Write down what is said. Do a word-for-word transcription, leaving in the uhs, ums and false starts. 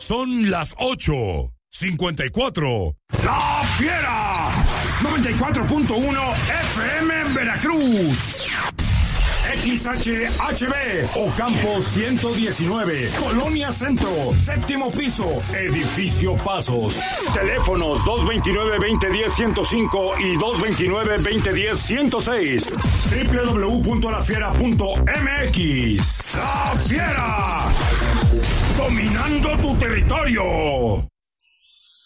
Son las ocho cincuenta y cuatro. ¡La Fiera! noventa y cuatro punto uno F M en Veracruz. X H H B, Ocampo ciento diecinueve, Colonia Centro, séptimo piso, Edificio Pasos. Teléfonos dos veintinueve, veinte diez, ciento cinco y dos veintinueve, veinte diez, ciento seis. doble u doble u doble u punto la fiera punto m x. ¡La Fiera! Dominando tu territorio.